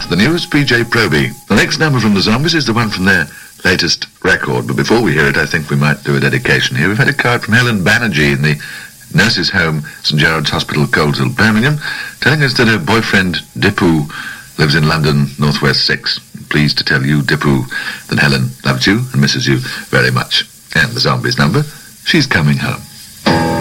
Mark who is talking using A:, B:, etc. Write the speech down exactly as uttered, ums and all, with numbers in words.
A: the news, P J Proby. The next number from the Zombies is the one from their latest record, but before we hear it, I think we might do a dedication here. We've had a card from Helen Banerjee in the Nurses' Home, St Gerard's Hospital, Coleshill, Birmingham, telling us that her boyfriend, Dipu, lives in London, Northwest six. Pleased to tell you, Dipu, that Helen loves you and misses you very much. And the Zombies number, She's Coming Home.